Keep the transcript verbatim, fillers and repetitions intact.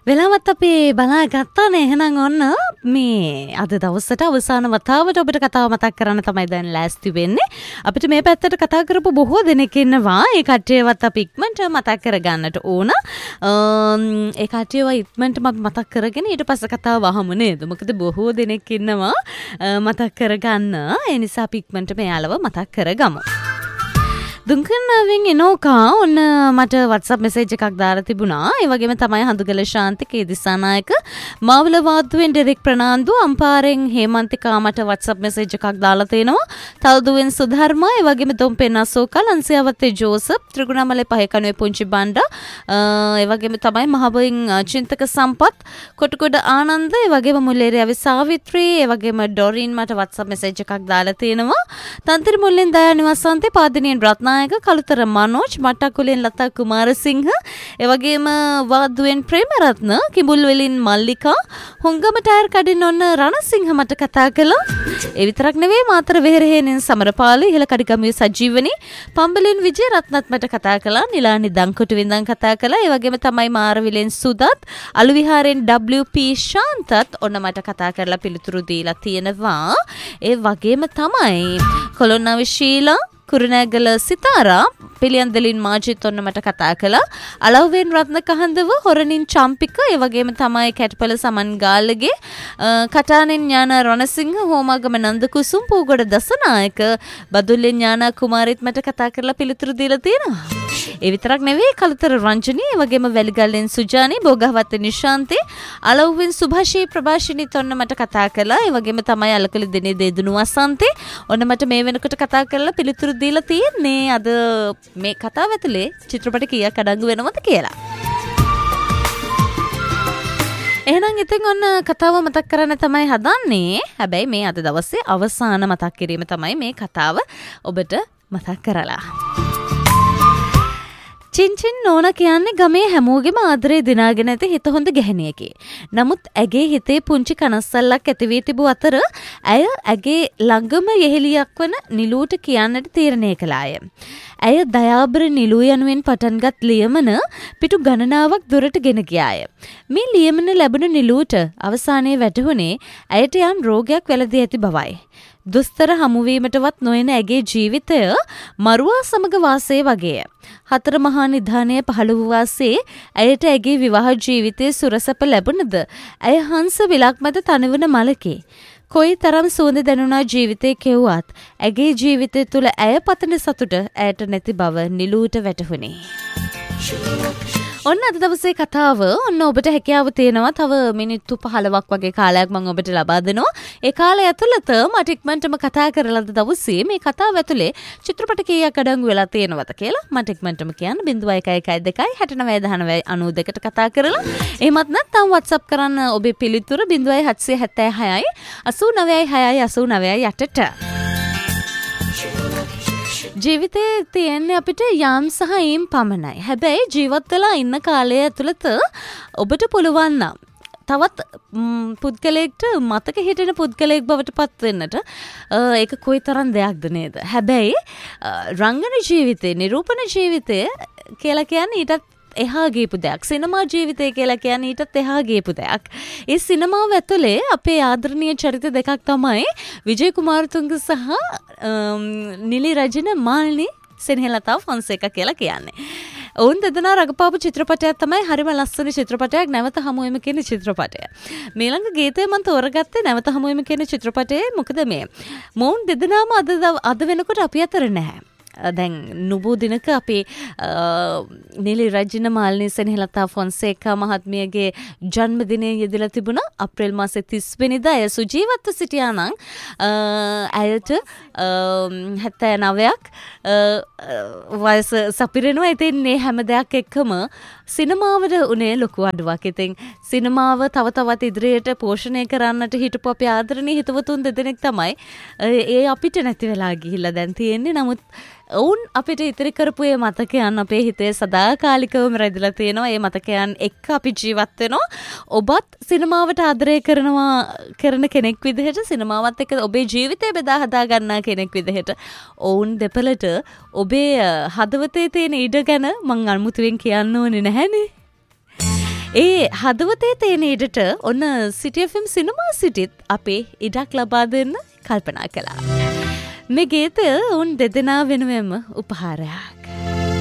වෙලාවත් අපි බලා ගත්තානේ. එහෙනම් ඔන්න මේ අද දවසට අවසාන වතාවට ඔබට කතාව මතක් කරන්න තමයි දැන් ලෑස්ති වෙන්නේ. අපිට මේ පැත්තට කතා කරපු බොහෝ දෙනෙක් ඉන්නවා. ඒ කට්ටියවත් අපි ඉක්මනට මතක් කරගන්නට ඕන. ඒ කට්ටියව ඉක්මනට මතක් කරගෙන ඊට පස්සේ කතාව වහමු නේද? මොකද බොහෝ දෙනෙක් ඉන්නවා මතක් කරගන්න. ඒ නිසා අපි ඉක්මනට මෙයාලව මතක් කරගමු. දුන්කන්නාවෙන් එනෝකා ඔන්න මට WhatsApp message එකක් දාලා තිබුණා. ඒ වගේම තමයි හඳුගල ශාන්ති කේ දිසානායක මාවල වාද්දුවෙන් ඩෙරික් ප්‍රනාන්දු අම්පාරෙන් හේමන්තිකා මට WhatsApp message එකක් දාලා තිනවා. තල්දුවෙන් සුධර්මා ඒ වගේම දොම්පෙන් අසෝකා ලන්සියාවත්තේ ජෝසප් ත්‍රිගුණාමලේ පහේකණුවේ පුංචි බණ්ඩා ඒ වගේම තමයි මහබයින් චින්තක සම්පත් කොටකොඩ ආනන්ද ඒ වගේම මුල්ලේරියාවේ සාවිත්‍රී ඒ වගේම ඩොරින් මට WhatsApp message එකක් දාලා තිනවා. තන්තිරි මුල්ලෙන් දයා නිවාසන්තේ පාදිනියෙන් රත්නා කළුතර මනෝජ් මට්ටකුලෙන් ලතා කුමාරසිංහ එවැගේම වාද්දුවෙන් ප්‍රේමරත්න කිඹුල් වලින් මල්ලිකා හොංගම ටයර් කඩින් ඔන්න රණසිංහ මට කතා කළා. ඒ විතරක් නෙවෙයි මාතර වෙහෙරහේනෙන් සමරපාලි ඉහළ කඩිගමුවේ සජීවනි පම්බලෙන් විජය රත්නත් මට කතා කළා. නිලානි දංකොටුවෙන් ඉඳන් කතා කළා. ඒ වගේම තමයි මාරවිලෙන් සුදත් අලු විහාරෙන් ඩබ්ලිව් පී ශාන්තත් ඔන්න මට කතා කරලා පිළිතුරු දීලා තියෙනවා. ඒ වගේම තමයි කොළොන්නාවේ ශීලා කුරුණෑගල සිතාරා පිළියන්දලින් මාජිත් ඔන්න මට කතා කළා. අලව්වෙන් රත්න කහඳව හොරනින් චම්පික ඒ වගේම තමයි කැටපල සමන් ගාල්ලගේ කටානෙන් ඥාන රණසිංහ හෝමාගම නන්ද කුසුම් පූගොඩ දසනායක බදුල්ලෙන් ඥාන කුමාරිත් මට කතා කරලා පිළිතුරු දීලා තියෙනවා. ඒ විතරක් නෙවෙයි කලතර රංජනී ඒ වගේම වැලිගල්ලෙන් සුජානි බෝගහවත්ත නිශාන්තේ අලව්වෙන් සුභාෂී ප්‍රභාෂිනිත් ඔන්න මට කතා කළා. ඒ වගේම තමයි අලකලි දිනේ දෙදුණු වසන්තේ ඔන්න මට මේ වෙනකොට කතා කරලා පිළිතුරු දීලා තියෙන්නේ. අද මේ කතාව ඇතුලේ චිත්‍රපට කීයක් අඩංගු වෙනවද කියලා. එහෙනම් ඉතින් ඔන්න කතාව මතක් කරන්න තමයි හදන්නේ. හැබැයි මේ අද දවසේ අවසාන මතක් කිරීම තමයි මේ කතාව ඔබට මතක් කරලා. චින්චින් නෝනා කියන්නේ ගමේ හැමෝගෙම ආදරේ දිනාගෙන ඇති හිත හොඳ ගැහණියකි. නමුත් ඇගේ හිතේ පුංචි කනස්සල්ලක් ඇති වී තිබූ අතර ඇය ඇගේ ළඟම යෙහෙලියක් වන නිලූට කියන්නට තීරණය කළාය. ඇය දයාබර නිලූ යනුවෙන් පටන්ගත් ලියමන පිටු ගණනාවක් දුරට ගෙන ගියාය. මේ ලියමන ලැබුණ නිලූට අවසානයේ වැටහුණේ ඇයට යම් රෝගයක් වැළදී ඇති බවයි. දුස්තර හමුවීමටවත් නොයන ඇගේ ජීවිතය මරුවා සමග වාසය වගේය. හතර මහා නිධානය පහළ වූ වාසේ ඇයට ඇගේ විවාහ ජීවිතයේ සුරසප ලැබුණද ඇය හංස විලක් මත තනවන මලකි. කොයි තරම් සුවඳ දැනුණා ජීවිතේ කෙව්වත් ඇගේ ජීවිතය තුළ ඇය පතන සතුට ඇයට නැති බව නිලූට වැටහුණේ. ඔන්න අද දවසේ කතාව ඔන්න ඔබට හැකියාව තියෙනවා තව මිනිත්තු පහළොවක් වගේ කාලයක් මම ඔබට ලබා දෙනවා. ඒ කාලය ඇතුළත මට ඉක්මනටම කතා කරලා දවසේ මේ කතාව ඇතුලේ චිත්‍රපට කීයක් අඩංගු වෙලා තියෙනවද කියලා මට ඉක්මනටම කියන්න zero one one one two six nine one nine nine two කට කතා කරලා එහෙමත් නැත්නම් WhatsApp කරන්න ඔබේ පිළිතුර zero one seven seven six eight nine six eight nine eight ට. ජීවිතේ තියෙන්නේ අපිට යම් සහ ඊම් පමණයි. හැබැයි ජීවත් වෙලා ඉන්න කාලය ඇතුළත ඔබට පුළුවන් නම් තවත් පුද්ගලයෙක්ට මතක හිටින පුද්ගලයෙක් බවට පත් වෙන්නට ඒක කොයිතරම් දෙයක්ද නේද? හැබැයි රංගන ජීවිතේ, නිරූපණ ජීවිතය කියලා කියන්නේ ඊටත් එහා ගියපු දෙයක්. සිනමා ජීවිතය කියලා කියන්නේ ඊටත් එහා ගියපු දෙයක්. ඒ සිනමාව ඇතුලේ අපේ ආදරණීය චරිත දෙකක් තමයි විජය කුමාරතුංග සහ නිලි රජින මාල්නි සෙනෙහලතා ෆොන්සේකා කියලා කියන්නේ. ඔවුන් දෙදෙනා රඟපාපු චිත්‍රපටයක් තමයි හරිම ලස්සන චිත්‍රපටයක් නැවත හමුවෙම කියන චිත්‍රපටය. මේළඟ ගීතය මම තෝරගත්තේ නැවත හමුවෙම කියන චිත්‍රපටයේ. මොකද මේ මොවුන් දෙදෙනාම අද අද වෙනකොට අපි අතර නැහැ. දැන් නුබෝ දිනක අපේ නිලි රජින මාල්නී සෙනෙහලතා ෆොන්සේකා මහත්මියගේ ජන්මදිනය යෙදලා තිබුණා අප්‍රේල් මාසේ තිස් වෙනිදා. ඇය සුජීවත්ව සිටියා නම් ඇයට හැත්තෑ නවයක් වයස සපිරෙනවා. ඉතින් මේ හැම දෙයක් එක්කම සිනමාවට උනේ ලොකු අඩුවක්. ඉතින් සිනමාව තව තවත් ඉදිරියට පෝෂණය කරන්නට හිටපු අපේ ආදරණීය හිතවතුන් දෙදෙනෙක් තමයි ඒ අපිට නැති වෙලා ගිහිල්ලා දැන් තියෙන්නේ. නමුත් ඔවුන් අපිට ඉතිරි කරපු ඒ මතකයන් අපේ හිතේ සදාකාලිකවම රැඳිලා තියෙනවා. ඒ මතකයන් එක්ක අපි ජීවත් වෙනවා. ඔබත් සිනමාවට ආදරය කරනවා කරන කෙනෙක් විදිහට සිනමාවත් එක්ක ඔබේ ජීවිතය බෙදා හදා ගන්නා කෙනෙක් විදිහට ඔවුන් දෙපළට ඔබේ හදවතේ තියෙන ඉඩ ගැන මං අමුතුවෙන් කියන්න ඕනේ නැහැනේ. ඒ හදවතේ තියෙන ඉඩට ඔන්න සිටි එෆ් එම් සිනමා සිටිත් අපේ ඉඩක් ලබා දෙන්න කල්පනා කළා. මේ ගීතය උන් දෙදෙනා වෙනුවෙන්ම උපහාරයක්.